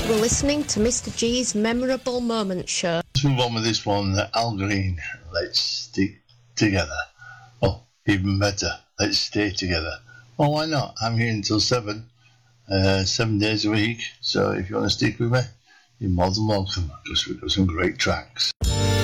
We're listening to Mr. G's Memorable Moments show. Let's move on with this one. Al Green, Let's Stick Together. Oh, even better, Let's Stay Together. Well, why not? I'm here until 7 days a week. So if you want to stick with me, you're more than welcome, because we've got some great tracks.